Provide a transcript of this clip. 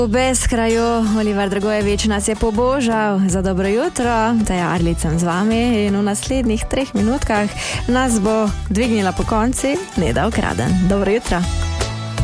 V Beskraju Oliver Dragojevič nas je pobožal za dobro jutro, Teja Arlič sem z vami in v naslednjih 3 minutkah nas bo dvignila po konci Neda Ukraden. Dobro jutro.